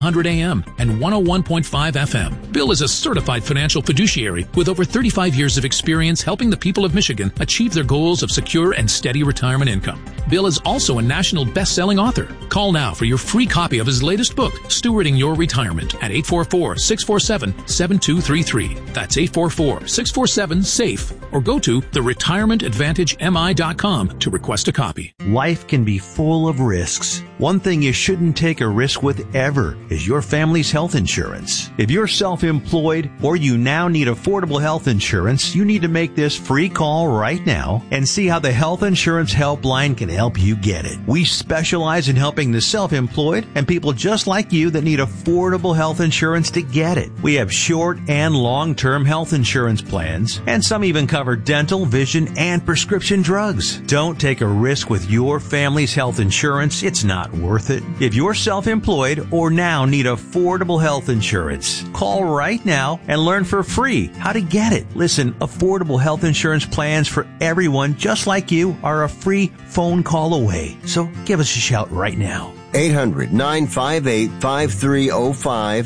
100 AM and 101.5 FM. Bill is a certified financial fiduciary with over 35 years of experience helping the people of Michigan achieve their goals of secure and steady retirement income. Bill is also a national best-selling author. Call now for your free copy of his latest book, Stewarding Your Retirement, at 844-647-7233. That's 844-647-SAFE. Or go to theretirementadvantagemi.com to request a copy. Life can be full of risks. One thing you shouldn't take a risk with ever is your family's health insurance. If you're self-employed or you now need affordable health insurance, you need to make this free call right now and see how the Health Insurance Helpline can help you get it. We specialize in helping the self-employed and people just like you that need affordable health insurance to get it. We have short and long-term health insurance plans, and some even cover dental, vision, and prescription drugs. Don't take a risk with your family's health insurance. It's not worth it. If you're self-employed or now need affordable health insurance, call right now and learn for free how to get it. Listen, affordable health insurance plans for everyone just like you are a free phone call away. So give us a shout right now. 800-958-5305.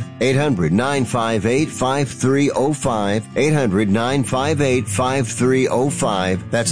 800-958-5305. 800-958-5305. That's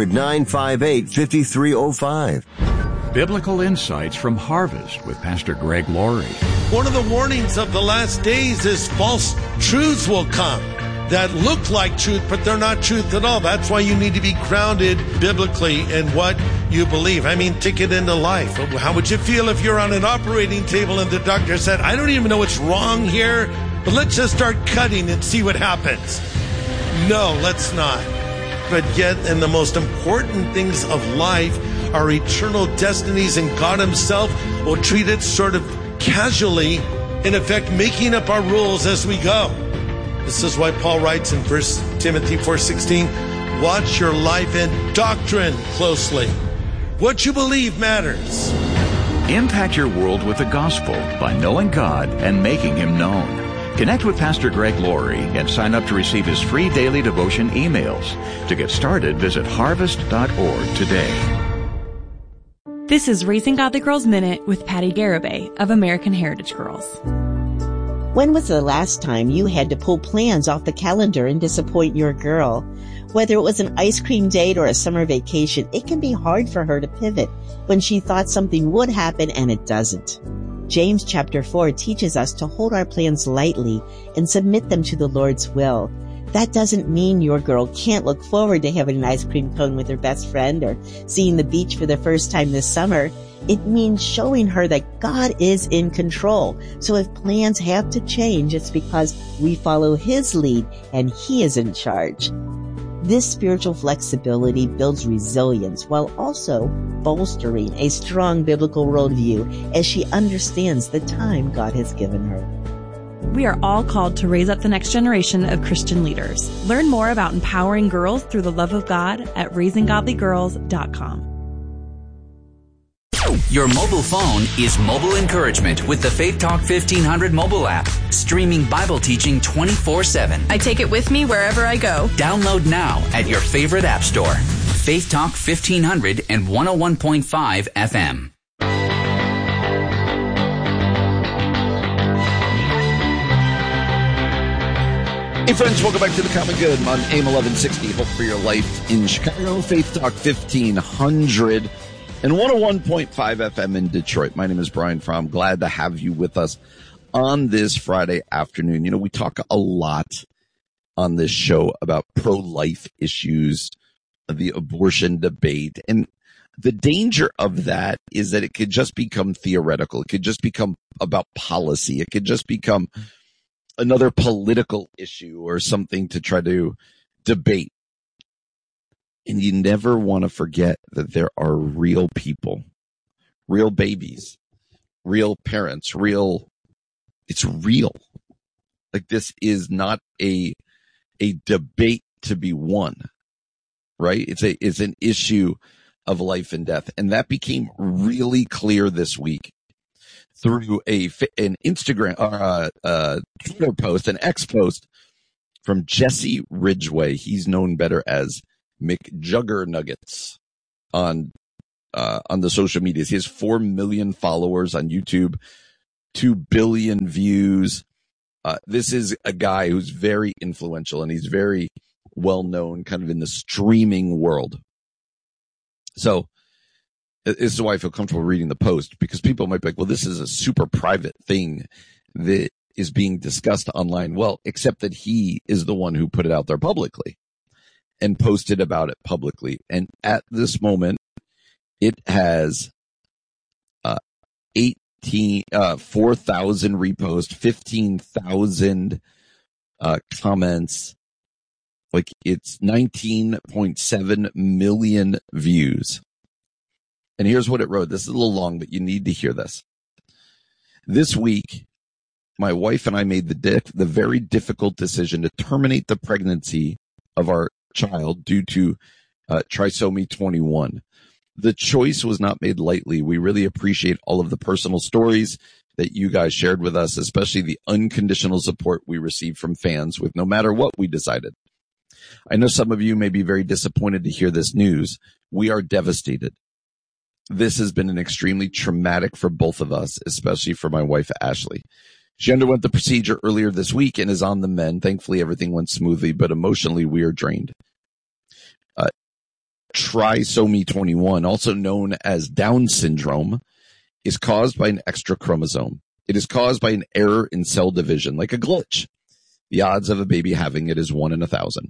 800-958-5305. Biblical insights from Harvest with Pastor Greg Laurie. One of the warnings of the last days is false truths will come that look like truth, but they're not truth at all. That's why you need to be grounded biblically in what you believe. I mean, take it into life. How would you feel if you're on an operating table and the doctor said, I don't even know what's wrong here, but let's just start cutting and see what happens? No, let's not. But yet, in the most important things of life, our eternal destinies, and God himself will treat it sort of casually, in effect, making up our rules as we go. This is why Paul writes in 1 Timothy 4:16, watch your life and doctrine closely. What you believe matters. Impact your world with the gospel by knowing God and making him known. Connect with Pastor Greg Laurie and sign up to receive his free daily devotion emails. To get started, visit harvest.org today. This is Raising Godly Girls Minute with Patty Garibay of American Heritage Girls. When was the last time you had to pull plans off the calendar and disappoint your girl? Whether it was an ice cream date or a summer vacation, it can be hard for her to pivot when she thought something would happen and it doesn't. James chapter 4 teaches us to hold our plans lightly and submit them to the Lord's will. That doesn't mean your girl can't look forward to having an ice cream cone with her best friend or seeing the beach for the first time this summer. It means showing her that God is in control. So if plans have to change, it's because we follow his lead and he is in charge. This spiritual flexibility builds resilience while also bolstering a strong biblical worldview as she understands the time God has given her. We are all called to raise up the next generation of Christian leaders. Learn more about empowering girls through the love of God at raisinggodlygirls.com. Your mobile phone is mobile encouragement with the Faith Talk 1500 mobile app. Streaming Bible teaching 24/7. I take it with me wherever I go. Download now at your favorite app store. Faith Talk 1500 and 101.5 FM. Hey friends, welcome back to the Common Good on AIM 1160. Hope for your life in Chicago. Faith Talk 1500 and 101.5 FM in Detroit. My name is Brian Fromm. Glad to have you with us on this Friday afternoon. You know, we talk a lot on this show about pro-life issues, the abortion debate, and the danger of that is that it could just become theoretical. It could just become about policy. It could just become another political issue or something to try to debate. And you never want to forget that there are real people, real babies, real parents, it's real. Like, this is not a debate to be won, right? It's an issue of life and death. And that became really clear this week through an Instagram or a Twitter post, an X post from Jesse Ridgway. He's known better as McJuggernuggets on the social medias. He has 4 million followers on YouTube. 2 billion views. This is a guy who's very influential, and he's very well known kind of in the streaming world. So this is why I feel comfortable reading the post, because people might be like, well, this is a super private thing that is being discussed online. Well, except that he is the one who put it out there publicly and posted about it publicly. And at this moment, it has 4,000 reposts, 15,000 comments. Like, it's 19.7 million views. And here's what it wrote. This is a little long, but you need to hear this. This week, my wife and I made the very difficult decision to terminate the pregnancy of our child due to trisomy 21. The choice was not made lightly. We really appreciate all of the personal stories that you guys shared with us, especially the unconditional support we received from fans with no matter what we decided. I know some of you may be very disappointed to hear this news. We are devastated. This has been an extremely traumatic for both of us, especially for my wife, Ashley. She underwent the procedure earlier this week and is on the mend. Thankfully, everything went smoothly, but emotionally, we are drained. Trisomy 21, also known as Down syndrome, is caused by an extra chromosome. It is caused by an error in cell division, like a glitch. The odds of a baby having it is 1 in 1,000.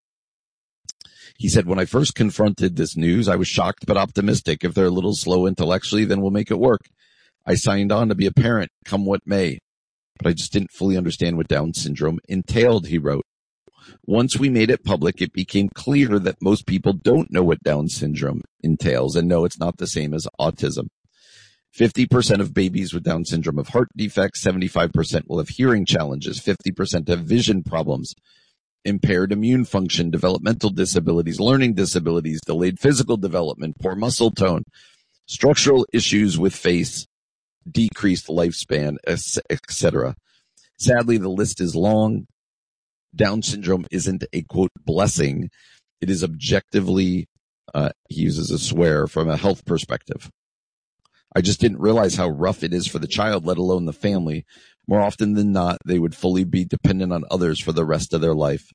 He said, when I first confronted this news, I was shocked but optimistic. If they're a little slow intellectually, then we'll make it work. I signed on to be a parent, come what may. But I just didn't fully understand what Down syndrome entailed, he wrote. Once we made it public, it became clear that most people don't know what Down syndrome entails, and no, it's not the same as autism. 50% of babies with Down syndrome have heart defects, 75% will have hearing challenges, 50% have vision problems, impaired immune function, developmental disabilities, learning disabilities, delayed physical development, poor muscle tone, structural issues with face, decreased lifespan, etc. Sadly, the list is long. Down syndrome isn't a, quote, blessing. It is objectively, he uses a swear, from a health perspective. I just didn't realize how rough it is for the child, let alone the family. More often than not, they would fully be dependent on others for the rest of their life.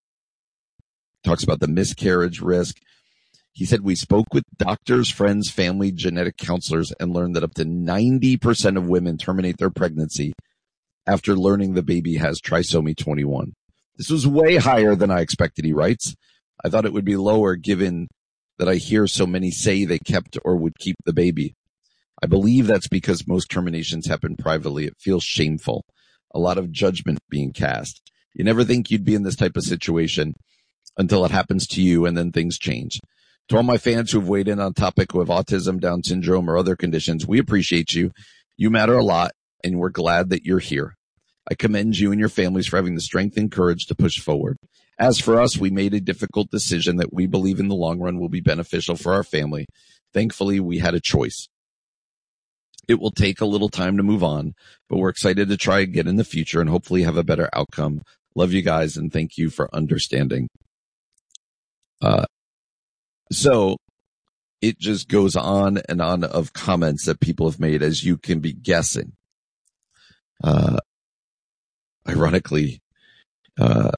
Talks about the miscarriage risk. He said, we spoke with doctors, friends, family, genetic counselors, and learned that up to 90% of women terminate their pregnancy after learning the baby has trisomy 21. This was way higher than I expected, he writes. I thought it would be lower given that I hear so many say they kept or would keep the baby. I believe that's because most terminations happen privately. It feels shameful. A lot of judgment being cast. You never think you'd be in this type of situation until it happens to you, and then things change. To all my fans who've weighed in on topic with autism, Down syndrome, or other conditions, we appreciate you. You matter a lot, and we're glad that you're here. I commend you and your families for having the strength and courage to push forward. As for us, we made a difficult decision that we believe in the long run will be beneficial for our family. Thankfully, we had a choice. It will take a little time to move on, but we're excited to try again in the future and hopefully have a better outcome. Love you guys, and thank you for understanding. So it just goes on and on of comments that people have made, as you can be guessing. Ironically, I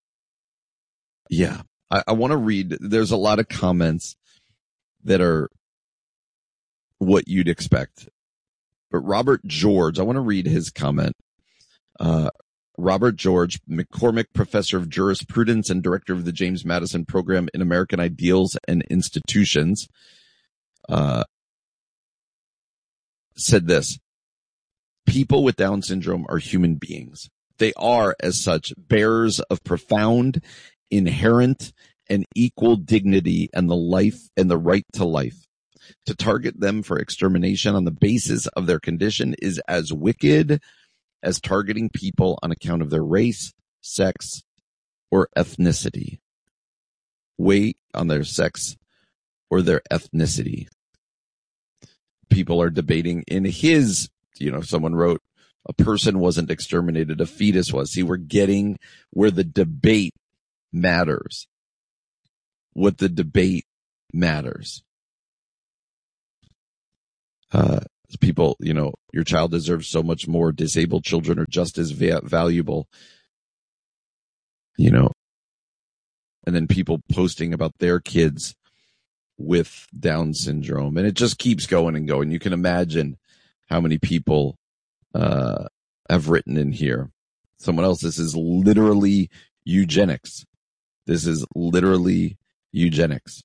want to read. There's a lot of comments that are what you'd expect. But Robert George, I want to read his comment. Robert George, McCormick Professor of Jurisprudence and Director of the James Madison Program in American Ideals and Institutions, said this: people with Down syndrome are human beings. They are, as such, bearers of profound, inherent, and equal dignity and the right to life. To target them for extermination on the basis of their condition is as wicked as targeting people on account of their race, sex, or ethnicity. Weight on their sex or their ethnicity. People are debating in his, someone wrote, a person wasn't exterminated, a fetus was. See, we're getting where the debate matters. What the debate matters. People, your child deserves so much more. Disabled children are just as valuable, and then people posting about their kids with Down syndrome, and it just keeps going and going. You can imagine how many people have written in here. Someone else, this is literally eugenics. This is literally eugenics.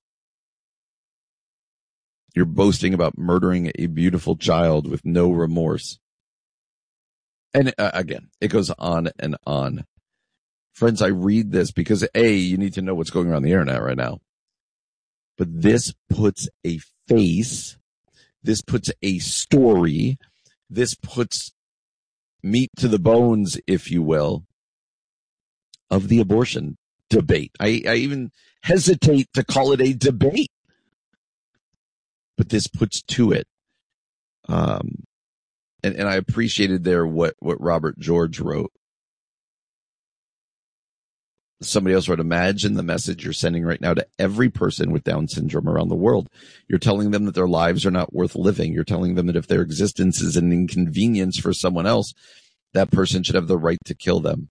You're boasting about murdering a beautiful child with no remorse. And again, it goes on and on. Friends, I read this because you need to know what's going on the internet right now. But this puts a face, this puts a story, this puts meat to the bones, if you will, of the abortion debate. I even hesitate to call it a debate, but this puts to it. And I appreciated there what Robert George wrote. Somebody else wrote, imagine the message you're sending right now to every person with Down syndrome around the world. You're telling them that their lives are not worth living. You're telling them that if their existence is an inconvenience for someone else, that person should have the right to kill them.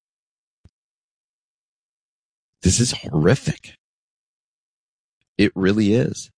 This is horrific. It really is.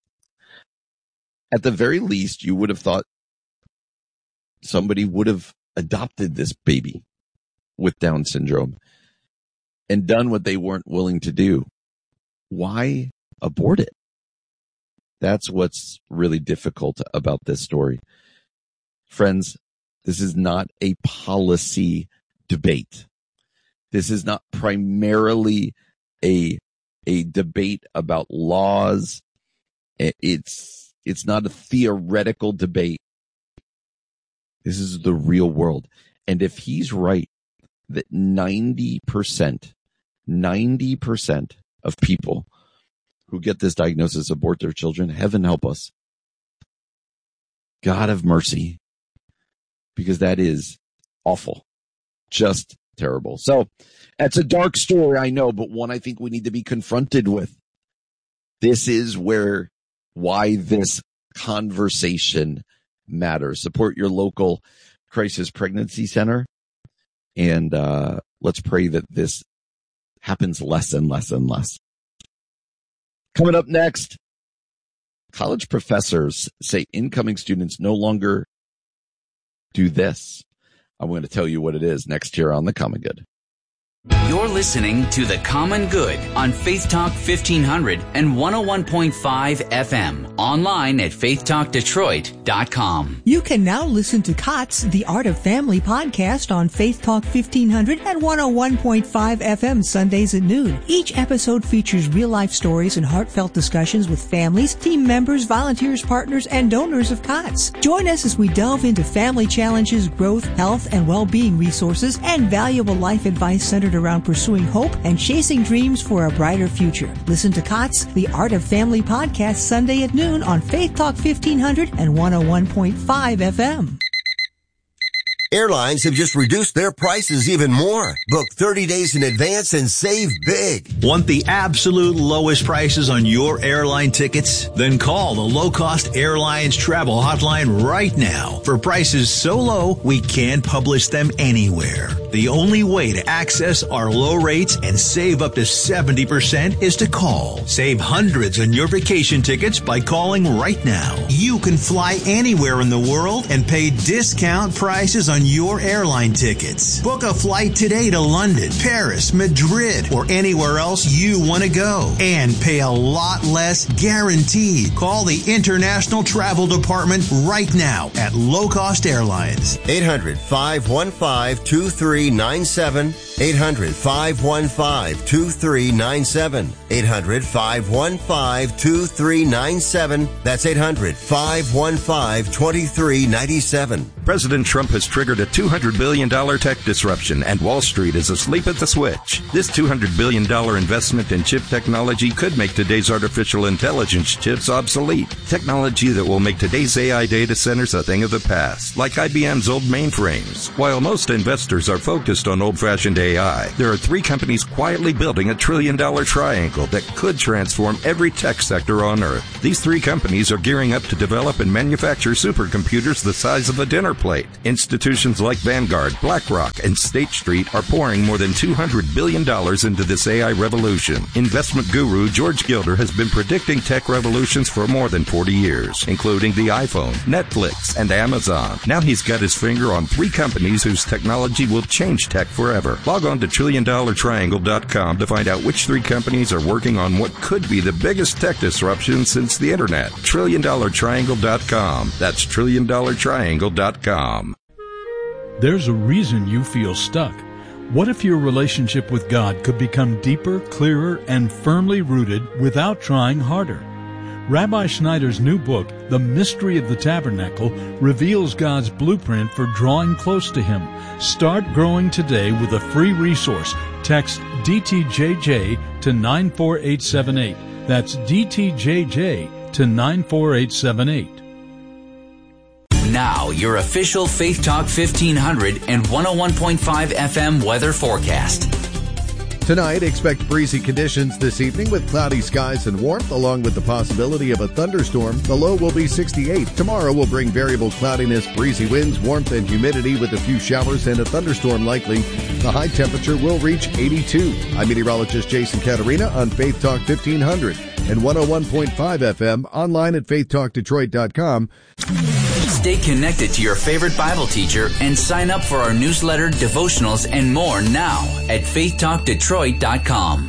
At the very least, you would have thought somebody would have adopted this baby with Down syndrome and done what they weren't willing to do. Why abort it? That's what's really difficult about this story. Friends, this is not a policy debate. This is not primarily a debate about laws. It's not a theoretical debate. This is the real world. And if he's right, that 90% of people who get this diagnosis abort their children, heaven help us. God have mercy. Because that is awful. Just terrible. So that's a dark story, I know, but one I think we need to be confronted with. This is why this conversation matters. Support your local crisis pregnancy center. And let's pray that this happens less and less and less. Coming up next, college professors say incoming students no longer do this. I'm going to tell you what it is next here on The Common Good. You're listening to The Common Good on Faith Talk 1500 and 101.5 FM. Online at faithtalkdetroit.com. You can now listen to COTS, The Art of Family podcast on Faith Talk 1500 and 101.5 FM Sundays at noon. Each episode features real-life stories and heartfelt discussions with families, team members, volunteers, partners, and donors of COTS. Join us as we delve into family challenges, growth, health, and well-being resources, and valuable life advice centered around pursuing hope and chasing dreams for a brighter future. Listen to COTS, The Art of Family podcast Sunday at noon on Faith Talk 1500 and 101.5 FM. Airlines have just reduced their prices even more. Book 30 days in advance and save big. Want the absolute lowest prices on your airline tickets? Then call the Low Cost Airlines Travel Hotline right now for prices so low we can't publish them anywhere. The only way to access our low rates and save up to 70% is to call. Save hundreds on your vacation tickets by calling right now. You can fly anywhere in the world and pay discount prices on your airline tickets. Book a flight today to London, Paris, Madrid, or anywhere else you want to go. And pay a lot less guaranteed. Call the International Travel Department right now at Low Cost Airlines. 800-515-2397. 800-515-2397. 800-515-2397. That's 800-515-2397. President Trump has triggered triggered a $200 billion tech disruption, and Wall Street is asleep at the switch. This $200 billion investment in chip technology could make today's artificial intelligence chips obsolete. Technology that will make today's AI data centers a thing of the past, like IBM's old mainframes. While most investors are focused on old-fashioned AI, there are 3 companies quietly building a $1 trillion triangle that could transform every tech sector on Earth. These 3 companies are gearing up to develop and manufacture supercomputers the size of a dinner plate. Institutions like Vanguard, BlackRock, and State Street are pouring more than $200 billion into this AI revolution. Investment guru George Gilder has been predicting tech revolutions for more than 40 years, including the iPhone, Netflix, and Amazon. Now he's got his finger on 3 companies whose technology will change tech forever. Log on to TrillionDollarTriangle.com to find out which 3 companies are working on what could be the biggest tech disruption since the internet. TrillionDollarTriangle.com. That's TrillionDollarTriangle.com. There's a reason you feel stuck. What if your relationship with God could become deeper, clearer, and firmly rooted without trying harder? Rabbi Schneider's new book, The Mystery of the Tabernacle, reveals God's blueprint for drawing close to Him. Start growing today with a free resource. Text DTJJ to 94878. That's DTJJ to 94878. Now, your official Faith Talk 1500 and 101.5 FM weather forecast. Tonight, expect breezy conditions this evening with cloudy skies and warmth, along with the possibility of a thunderstorm. The low will be 68. Tomorrow will bring variable cloudiness, breezy winds, warmth, and humidity with a few showers and a thunderstorm likely. The high temperature will reach 82. I'm meteorologist Jason Caterina on Faith Talk 1500 and 101.5 FM, online at faithtalkdetroit.com. Stay connected to your favorite Bible teacher and sign up for our newsletter, devotionals, and more now at faithtalkdetroit.com.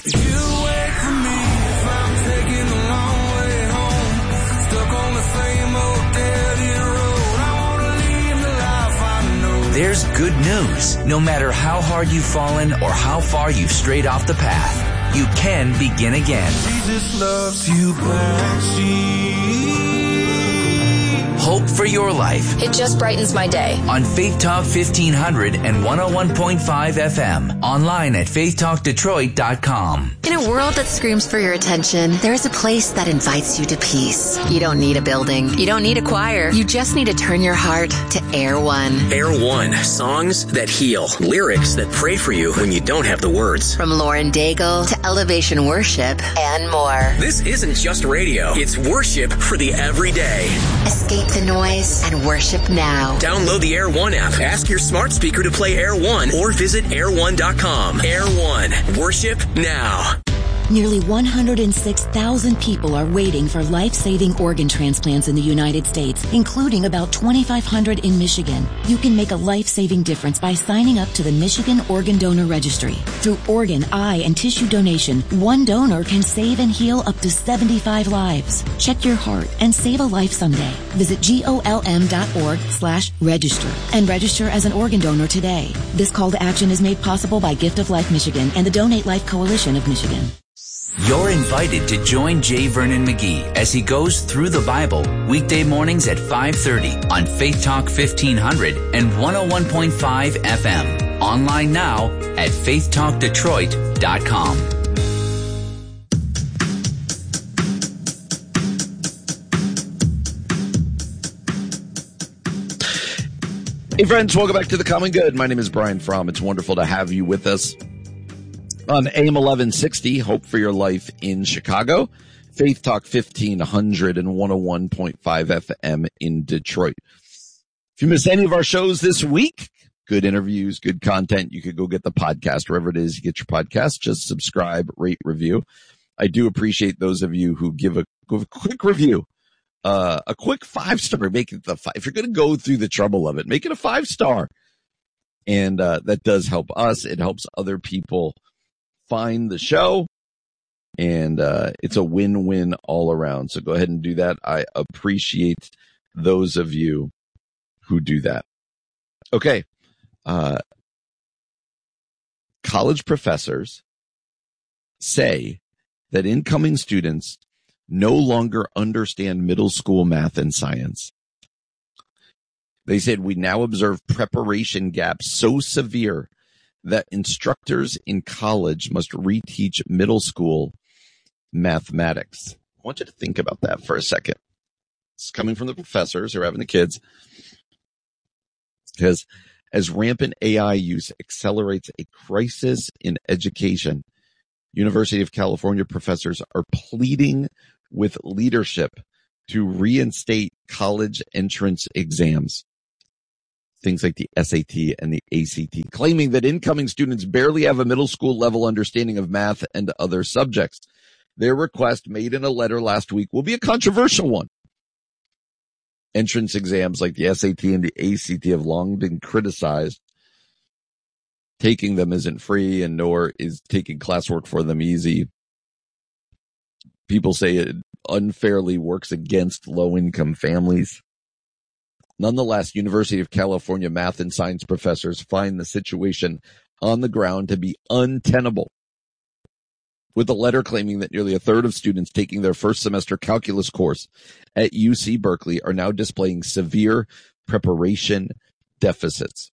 There's good news. No matter how hard you've fallen or how far you've strayed off the path, you can begin again. Jesus loves you back. Hope for your life. It just brightens my day. On Faith Talk 1500 and 101.5 FM. Online at faithtalkdetroit.com. In a world that screams for your attention, there is a place that invites you to peace. You don't need a building. You don't need a choir. You just need to turn your heart to Air One. Air One. Songs that heal. Lyrics that pray for you when you don't have the words. From Lauren Daigle to Elevation Worship and more. This isn't just radio. It's worship for the everyday. Escape the noise and worship now. Download the Air One app. Ask your smart speaker to play Air One or visit air1.com. Air One. Worship now. Nearly 106,000 people are waiting for life-saving organ transplants in the United States, including about 2,500 in Michigan. You can make a life-saving difference by signing up to the Michigan Organ Donor Registry. Through organ, eye, and tissue donation, one donor can save and heal up to 75 lives. Check your heart and save a life someday. Visit golm.org/register and register as an organ donor today. This call to action is made possible by Gift of Life Michigan and the Donate Life Coalition of Michigan. You're invited to join J. Vernon McGee as he goes through the Bible weekday mornings at 5:30 on Faith Talk 1500 and 101.5 FM. Online now at faithtalkdetroit.com. Hey friends, welcome back to The Common Good. My name is Brian Fromm. It's wonderful to have you with us on AM 1160, Hope for Your Life in Chicago, Faith Talk 1500 and 101.5 FM in Detroit. If you missed any of our shows this week, good interviews, good content, you could go get the podcast wherever it is you get your podcast. Just subscribe, rate, review. I do appreciate those of you who give a quick review, a quick 5-star. Make it if you're going to go through the trouble of it, make it a 5-star. And that does help us. It helps other people find the show, and it's a win-win all around. So go ahead and do that. I appreciate those of you who do that. Okay. College professors say that incoming students no longer understand middle school math and science. They said, we now observe preparation gaps so severe that instructors in college must reteach middle school mathematics. I want you to think about that for a second. It's coming from the professors who are having the kids. Because as rampant AI use accelerates a crisis in education, University of California professors are pleading with leadership to reinstate college entrance exams. Things like the SAT and the ACT, claiming that incoming students barely have a middle school level understanding of math and other subjects. Their request, made in a letter last week, will be a controversial one. Entrance exams like the SAT and the ACT have long been criticized. Taking them isn't free, and nor is taking classwork for them easy. People say it unfairly works against low-income families. Nonetheless, University of California math and science professors find the situation on the ground to be untenable, with a letter claiming that nearly a third of students taking their first semester calculus course at UC Berkeley are now displaying severe preparation deficits.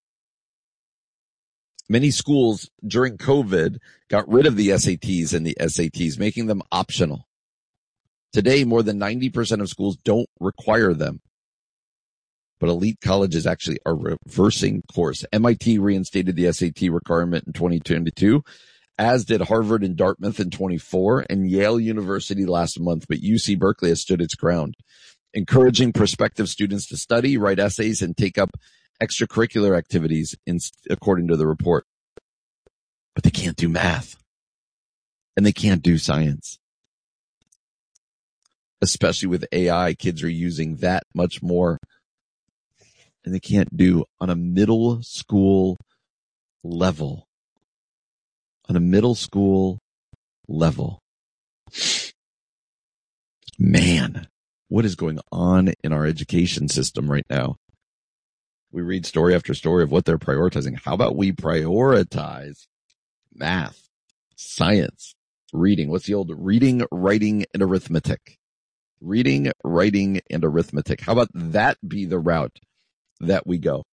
Many schools during COVID got rid of the SATs and the SATs, making them optional. Today, more than 90% of schools don't require them. But elite colleges actually are reversing course. MIT reinstated the SAT requirement in 2022, as did Harvard and Dartmouth in 24, and Yale University last month. But UC Berkeley has stood its ground, encouraging prospective students to study, write essays, and take up extracurricular activities, according to the report. But they can't do math, and they can't do science. Especially with AI, kids are using that much more. And they can't do on a middle school level. On a middle school level. Man, what is going on in our education system right now? We read story after story of what they're prioritizing. How about we prioritize math, science, reading? What's the old reading, writing, and arithmetic? Reading, writing, and arithmetic. How about that be the route that we go?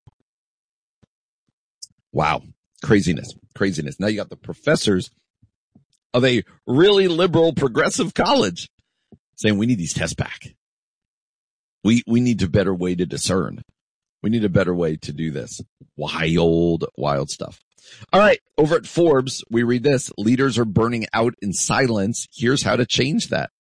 Wow. Craziness. Now you got the professors of a really liberal progressive college saying we need these tests back. We need a better way to discern. We need a better way to do this. Wild stuff. All right. Over at Forbes, we read this. Leaders are burning out in silence. Here's how to change that.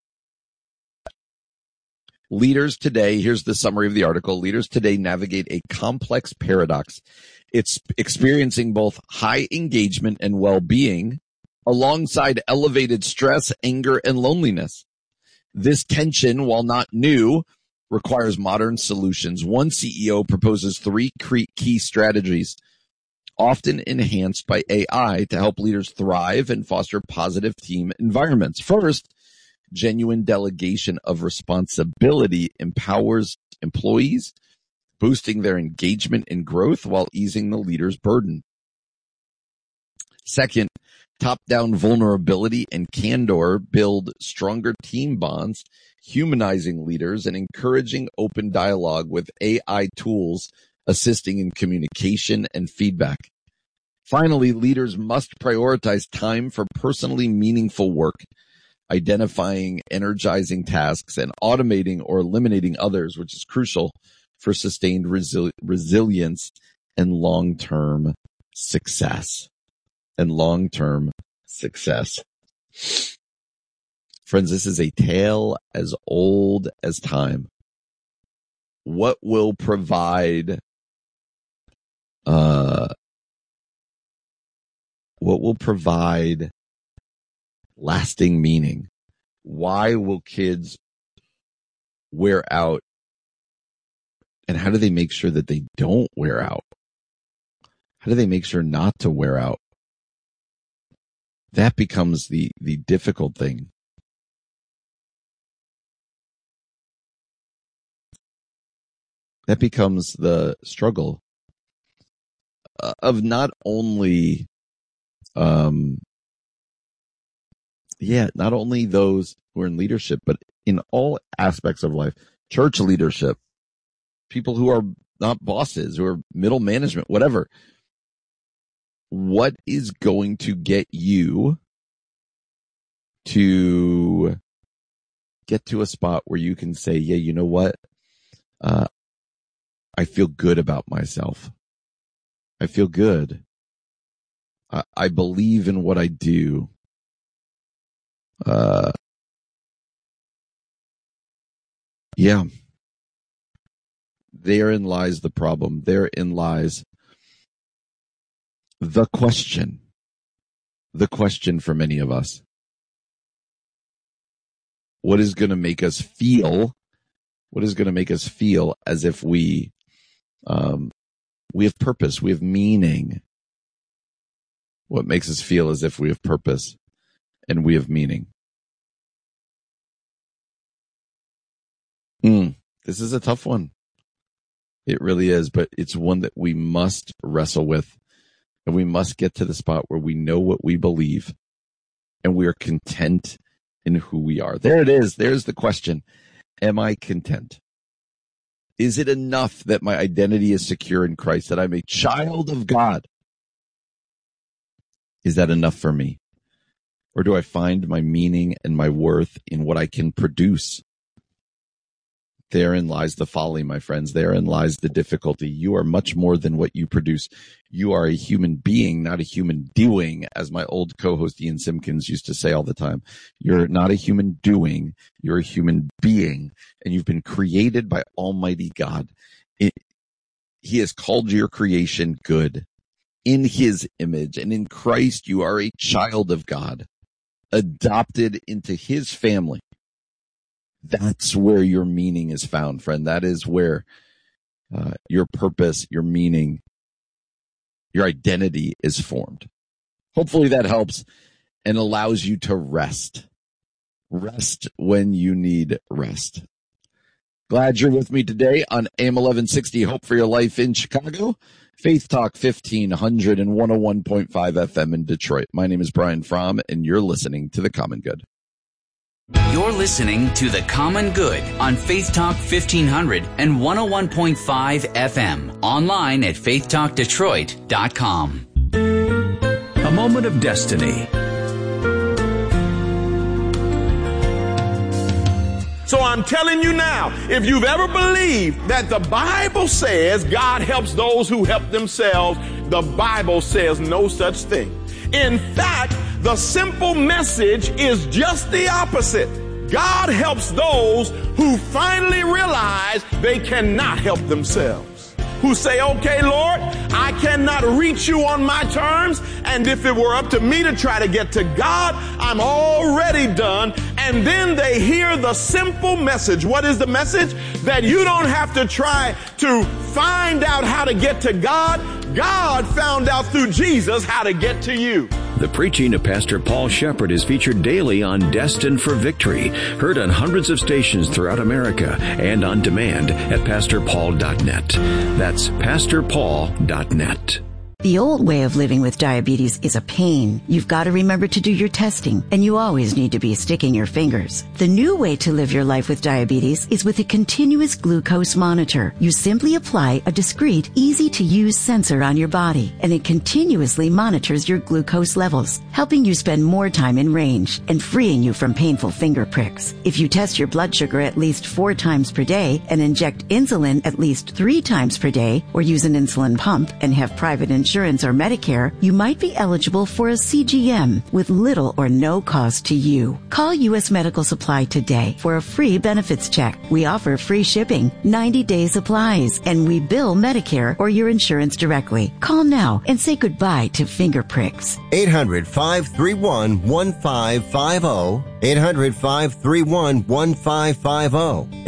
Leaders today, here's the summary of the article. Leaders today navigate a complex paradox. It's experiencing both high engagement and well-being alongside elevated stress, anger, and loneliness. This tension, while not new, requires modern solutions. One CEO proposes 3 key strategies, often enhanced by AI, to help leaders thrive and foster positive team environments. First, genuine delegation of responsibility empowers employees, boosting their engagement and growth while easing the leader's burden. Second, top-down vulnerability and candor build stronger team bonds, humanizing leaders and encouraging open dialogue with AI tools assisting in communication and feedback. Finally, leaders must prioritize time for personally meaningful work, identifying energizing tasks and automating or eliminating others, which is crucial for sustained resilience and long-term success. Friends, this is a tale as old as time. What will provide lasting meaning? Why will kids wear out? And how do they make sure that they don't wear out? How do they make sure not to wear out? That becomes the difficult thing. That becomes the struggle of not only, not only those who are in leadership, but in all aspects of life, church leadership, people who are not bosses or middle management, whatever. What is going to get you to get to a spot where you can say, yeah, you know what? I feel good about myself. I feel good. I believe in what I do. Yeah. Therein lies the problem. Therein lies the question. The question for many of us. What is going to make us feel? What is going to make us feel as if we have purpose, we have meaning? What makes us feel as if we have purpose and we have meaning? This is a tough one. It really is, but it's one that we must wrestle with, and we must get to the spot where we know what we believe and we are content in who we are. There it is. There's the question. Am I content? Is it enough that my identity is secure in Christ, that I'm a child of God? Is that enough for me? Or do I find my meaning and my worth in what I can produce? Therein lies the folly, my friends. Therein lies the difficulty. You are much more than what you produce. You are a human being, not a human doing, as my old co-host Ian Simpkins used to say all the time. You're not a human doing. You're a human being, and you've been created by Almighty God. He has called your creation good in His image, and in Christ you are a child of God, adopted into His family. That's where your meaning is found, friend. That is where your purpose, your meaning, your identity is formed. Hopefully that helps and allows you to rest. Rest when you need rest. Glad you're with me today on AM 1160, Hope for Your Life in Chicago, Faith Talk 1500 and 101.5 FM in Detroit. My name is Brian Fromm, and you're listening to The Common Good. You're listening to The Common Good on Faith Talk 1500 and 101.5 FM. Online at faithtalkdetroit.com. A moment of destiny. So I'm telling you now, if you've ever believed that the Bible says God helps those who help themselves, the Bible says no such thing. In fact, the simple message is just the opposite. God helps those who finally realize they cannot help themselves. Who say, okay, Lord, I cannot reach you on my terms, and if it were up to me to try to get to God, I'm already done. And then they hear the simple message. What is the message? That you don't have to try to find out how to get to God. God found out through Jesus how to get to you. The preaching of Pastor Paul Shepherd is featured daily on Destined for Victory, heard on hundreds of stations throughout America and on demand at PastorPaul.net. That's PastorPaul.net. The old way of living with diabetes is a pain. You've got to remember to do your testing, and you always need to be sticking your fingers. The new way to live your life with diabetes is with a continuous glucose monitor. You simply apply a discreet, easy-to-use sensor on your body, and it continuously monitors your glucose levels, helping you spend more time in range and freeing you from painful finger pricks. If you test your blood sugar at least 4 times per day and inject insulin at least 3 times per day, or use an insulin pump and have private insurance or Medicare, you might be eligible for a CGM with little or no cost to you. Call U.S. Medical Supply today for a free benefits check. We offer free shipping, 90-day supplies, and we bill Medicare or your insurance directly. Call now and say goodbye to finger pricks. 800-531-1550. 800-531-1550.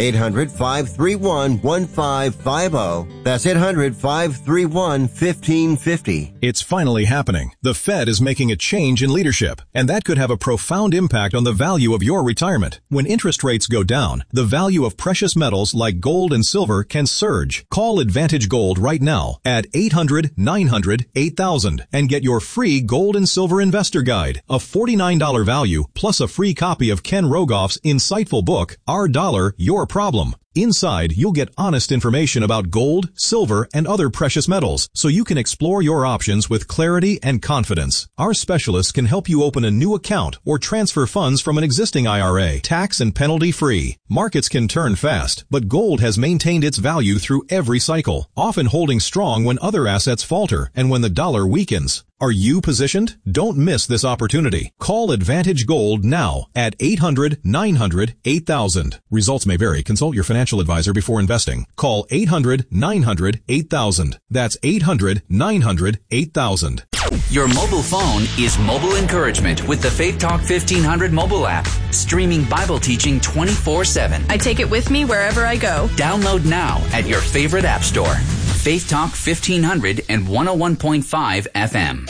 800-531-1550. That's 800-531-1550. It's finally happening. The Fed is making a change in leadership, and that could have a profound impact on the value of your retirement. When interest rates go down, the value of precious metals like gold and silver can surge. Call Advantage Gold right now at 800-900-8000 and get your free Gold and Silver Investor Guide, a $49 value plus a free copy of Ken Rogoff's insightful book, Our Dollar, Your Problem. Inside, you'll get honest information about gold, silver, and other precious metals, so you can explore your options with clarity and confidence. Our specialists can help you open a new account or transfer funds from an existing IRA, tax and penalty free. Markets can turn fast, but gold has maintained its value through every cycle, often holding strong when other assets falter and when the dollar weakens. Are you positioned? Don't miss this opportunity. Call Advantage Gold now at 800-900-8000. Results may vary. Consult your financial advisor before investing. Call 800-900-8000. That's 800-900-8000. Your mobile phone is mobile encouragement with the Faith Talk 1500 mobile app. Streaming Bible teaching 24/7. I take it with me wherever I go. Download now at your favorite app store. Faith Talk 1500 and 101.5 FM.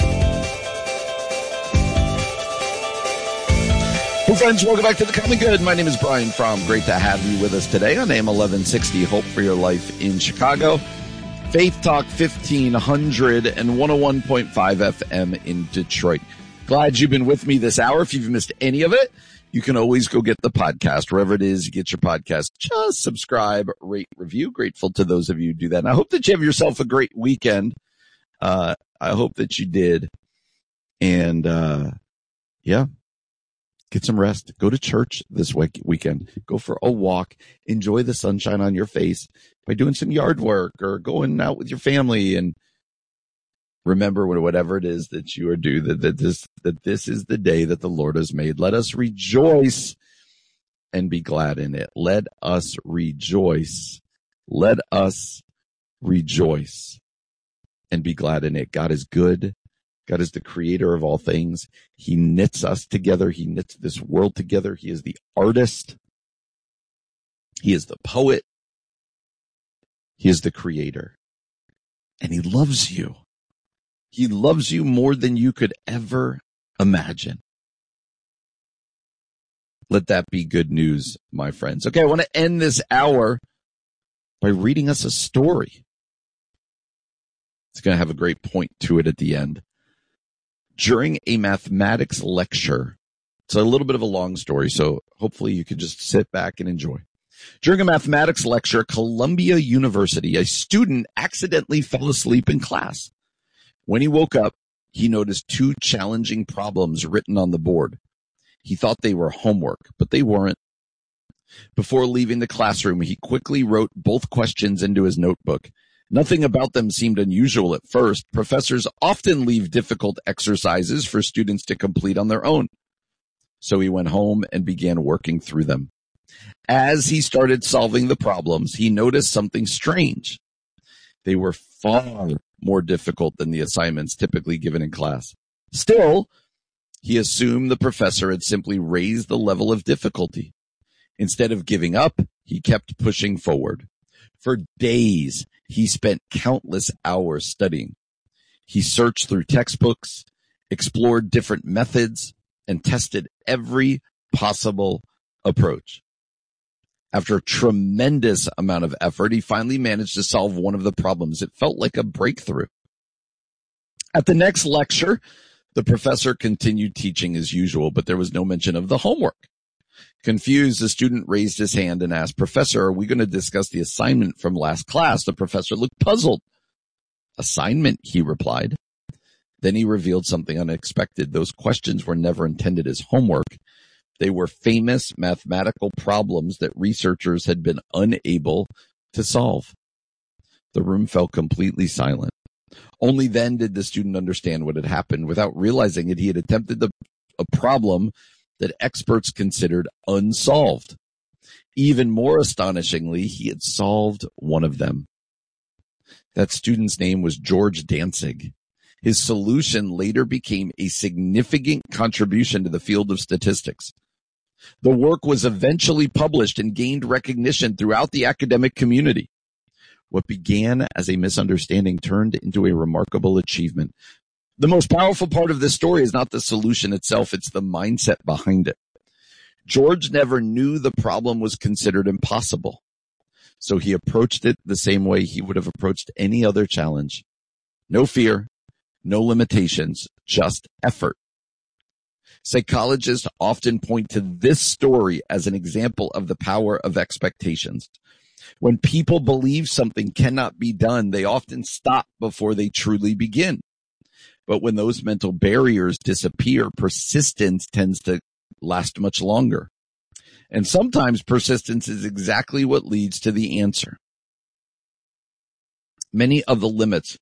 Well, friends, welcome back to The Common Good. My name is Brian Fromm. Great to have you with us today on AM 1160, Hope for Your Life in Chicago. Faith Talk 1500 and 101.5 FM in Detroit. Glad you've been with me this hour. If you've missed any of it, you can always go get the podcast wherever it is you get your podcast. Just subscribe, rate, review. Grateful to those of you who do that. And I hope that you have yourself a great weekend. I hope that you did. And, yeah, get some rest. Go to church this weekend. Go for a walk. Enjoy the sunshine on your face by doing some yard work or going out with your family. And remember, whatever it is that you are due, that this is the day that the Lord has made. Let us rejoice and be glad in it. Let us rejoice. Let us rejoice and be glad in it. God is good. God is the creator of all things. He knits us together. He knits this world together. He is the artist. He is the poet. He is the creator. And he loves you. He loves you more than you could ever imagine. Let that be good news, my friends. Okay, I want to end this hour by reading us a story. It's going to have a great point to it at the end. During a mathematics lecture, it's a little bit of a long story, so hopefully you can just sit back and enjoy. During a mathematics lecture at Columbia University, a student accidentally fell asleep in class. When he woke up, he noticed two challenging problems written on the board. He thought they were homework, but they weren't. Before leaving the classroom, he quickly wrote both questions into his notebook. Nothing about them seemed unusual at first. Professors often leave difficult exercises for students to complete on their own. So he went home and began working through them. As he started solving the problems, he noticed something strange. They were far more difficult than the assignments typically given in class. Still, he assumed the professor had simply raised the level of difficulty. Instead of giving up, he kept pushing forward. For days, he spent countless hours studying. He searched through textbooks, explored different methods, and tested every possible approach. After a tremendous amount of effort, he finally managed to solve one of the problems. It felt like a breakthrough. At the next lecture, the professor continued teaching as usual, but there was no mention of the homework. Confused, the student raised his hand and asked, "Professor, are we going to discuss the assignment from last class?" The professor looked puzzled. "Assignment," he replied. Then he revealed something unexpected. Those questions were never intended as homework. They were famous mathematical problems that researchers had been unable to solve. The room fell completely silent. Only then did the student understand what had happened. Without realizing it, he had attempted a problem that experts considered unsolved. Even more astonishingly, he had solved one of them. That student's name was George Dantzig. His solution later became a significant contribution to the field of statistics. The work was eventually published and gained recognition throughout the academic community. What began as a misunderstanding turned into a remarkable achievement. The most powerful part of this story is not the solution itself, it's the mindset behind it. George never knew the problem was considered impossible, so he approached it the same way he would have approached any other challenge. No fear, no limitations, just effort. Psychologists often point to this story as an example of the power of expectations. When people believe something cannot be done, they often stop before they truly begin. But when those mental barriers disappear, persistence tends to last much longer. And sometimes persistence is exactly what leads to the answer. Many of the limits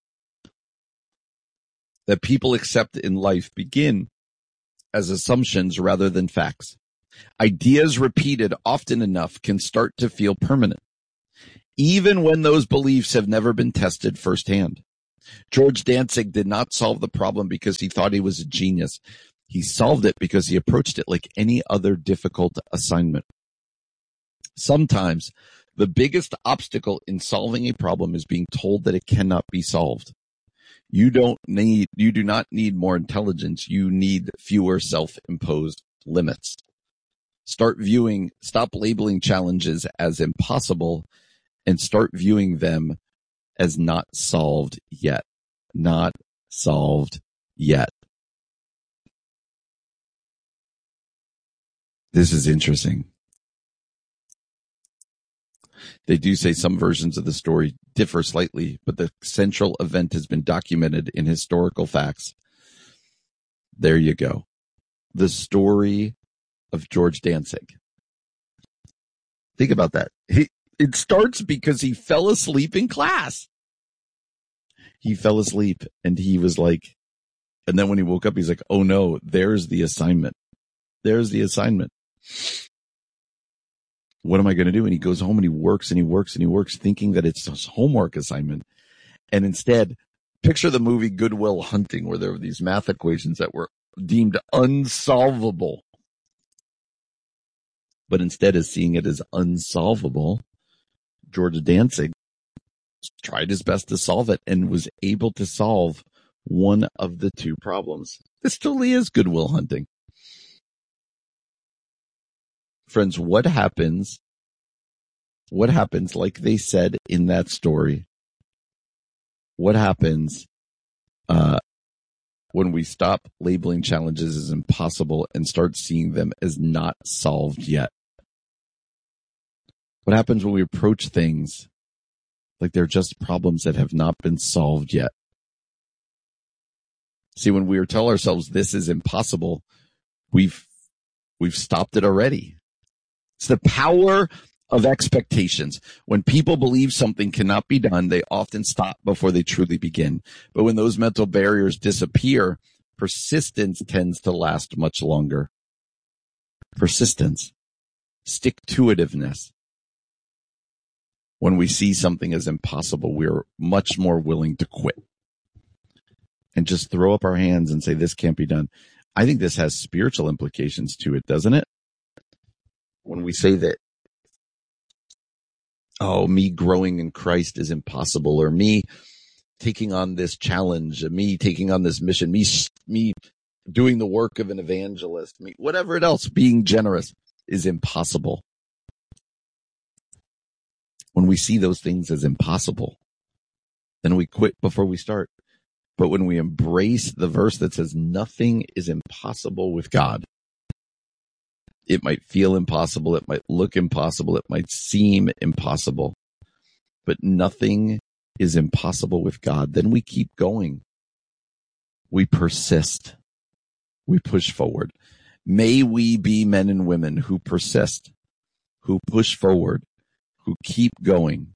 that people accept in life begin as assumptions rather than facts. Ideas repeated often enough can start to feel permanent, even when those beliefs have never been tested firsthand. George Dantzig did not solve the problem because he thought he was a genius. He solved it because he approached it like any other difficult assignment. Sometimes the biggest obstacle in solving a problem is being told that it cannot be solved. You do not need more intelligence. You need fewer self-imposed limits. Stop labeling challenges as impossible and start viewing them as not solved yet. Not solved yet. This is interesting. They do say some versions of the story differ slightly, but the central event has been documented in historical facts. There you go. The story of George Dantzig. Think about that. It starts because he fell asleep in class. He fell asleep and he was like, and then when he woke up, he's like, oh no, there's the assignment. There's the assignment. What am I going to do? And he goes home and he works and he works and he works thinking that it's his homework assignment. And instead, picture the movie Good Will Hunting, where there were these math equations that were deemed unsolvable. But instead of seeing it as unsolvable, George Dantzig tried his best to solve it and was able to solve one of the two problems. This totally is Good Will Hunting. Friends, what happens, like they said in that story, what happens when we stop labeling challenges as impossible and start seeing them as not solved yet? What happens when we approach things like they're just problems that have not been solved yet? See, when we tell ourselves this is impossible, we've stopped it already. It's the power of expectations. When people believe something cannot be done, they often stop before they truly begin. But when those mental barriers disappear, persistence tends to last much longer. Persistence. Stick-to-itiveness. When we see something as impossible, we're much more willing to quit and just throw up our hands and say, this can't be done. I think this has spiritual implications to it, doesn't it? When we say that, oh, me growing in Christ is impossible, or me taking on this challenge, me taking on this mission, me doing the work of an evangelist, me, whatever it else, being generous is impossible. When we see those things as impossible, then we quit before we start. But when we embrace the verse that says nothing is impossible with God, it might feel impossible, it might look impossible, it might seem impossible, but nothing is impossible with God. Then we keep going. We persist. We push forward. May we be men and women who persist, who push forward, who keep going,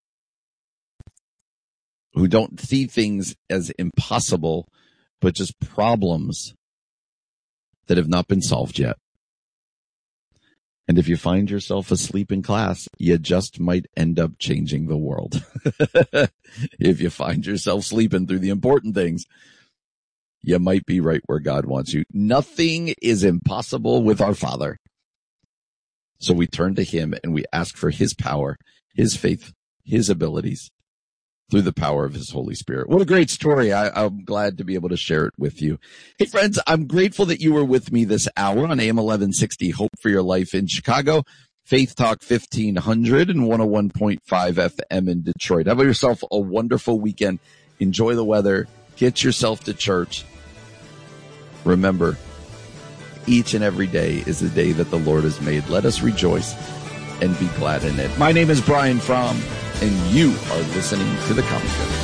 who don't see things as impossible, but just problems that have not been solved yet. And if you find yourself asleep in class, you just might end up changing the world. If you find yourself sleeping through the important things, you might be right where God wants you. Nothing is impossible with our Father. So we turn to Him and we ask for His power, His faith, His abilities through the power of His Holy Spirit. What a great story. I'm glad to be able to share it with you. Hey friends, I'm grateful that you were with me this hour on AM 1160 Hope for Your Life in Chicago, Faith Talk 1500 and 101.5 FM in Detroit. Have yourself a wonderful weekend. Enjoy the weather. Get yourself to church. Remember, each and every day is the day that the Lord has made. Let us rejoice and be glad in it. My name is Brian Fromm, and you are listening to The Common Good.